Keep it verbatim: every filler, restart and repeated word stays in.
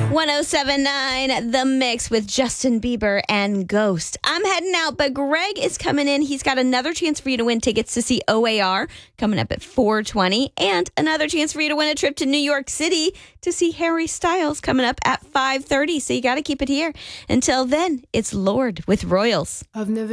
ten seventy-nine The Mix with Justin Bieber and Ghost. I'm heading out, but Greg is coming in. He's got another chance for you to win tickets to see O A R coming up at four twenty, and another chance for you to win a trip to New York City to see Harry Styles coming up at five thirty. So you got to keep it here. Until then, it's Lord with Royals. I've never